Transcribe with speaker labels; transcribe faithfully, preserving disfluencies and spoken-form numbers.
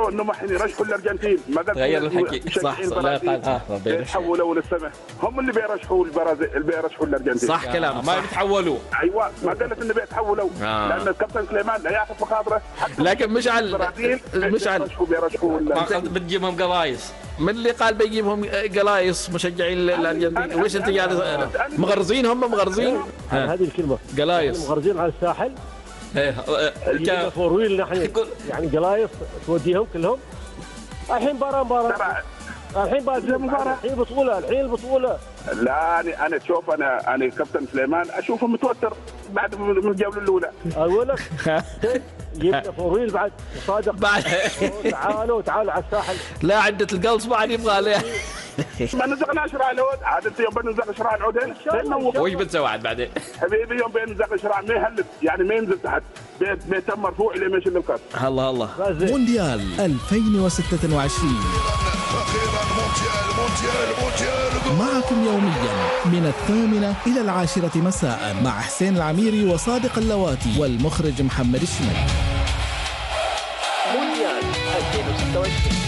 Speaker 1: قدروا انهم الحين يرشحوا الارجنتين، ما
Speaker 2: غير الحكي صح لا قال اه
Speaker 1: بيتحولوا للسماء، هم اللي بيرشحوا البرازيل اللي بيرشحوا الارجنتين.
Speaker 2: صح كلام ما بيتحولوا.
Speaker 1: ايوه ما قالت انه بيتحولوا آه. لان الكابتن سليمان لا يعرف مخاطره،
Speaker 2: لكن مش على البرازيل مش على
Speaker 1: بيرشحوا
Speaker 2: بتجيبهم قرايص. من اللي قال بيجيبهم قلايص مشجعين الارجنتين؟ ويش انت قاعد مغرزين؟ هم مغرزين
Speaker 3: هذه الكلمه
Speaker 2: قلايص
Speaker 3: مغرزين على الساحل.
Speaker 2: ايه
Speaker 3: فور ويل نحن يعني قلايص توديهم كلهم. الحين مباراه مباراه الحين بعد المباراه الحين بطوله الحين البطوله.
Speaker 1: لا انا انا تشوف انا انا كابتن سليمان اشوفه متوتر بعد من الجوله الاولى.
Speaker 3: اقول لك جبنا فوريل بعد صادق
Speaker 2: بعد
Speaker 3: تعالوا تعالوا على الساحل.
Speaker 2: لا عده القلص بعد يبغى عليه.
Speaker 1: ما نزغنا شراع العود عاد انت يوم بنزغ شراع العودين
Speaker 2: وش بتسوي عاد بعدين؟
Speaker 1: حبيبي يوم بينزغ شراع ما يهلب يعني ما ينزل تحت بيت بيتم مرفوع الى ما يشيل الكاس.
Speaker 2: الله الله.
Speaker 4: مونديال ألفين وستة وعشرين معكم يوميا من الثامنة إلى العاشرة مساء مع حسين العميري وصادق اللواتي والمخرج محمد الشمالي.
Speaker 5: مونديال ألفين وستة وعشرين.